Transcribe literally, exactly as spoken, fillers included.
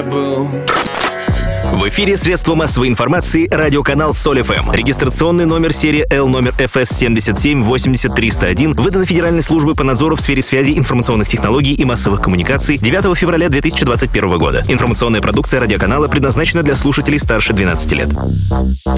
забыл. В эфире средства массовой информации радиоканал Соль эф эм. Регистрационный номер серии L номер эф эс семьдесят семь восемьдесят триста один выдан Федеральной службой по надзору в сфере связи, информационных технологий и массовых коммуникаций девятого февраля две тысячи двадцать первого года. Информационная продукция радиоканала предназначена для слушателей старше двенадцати лет.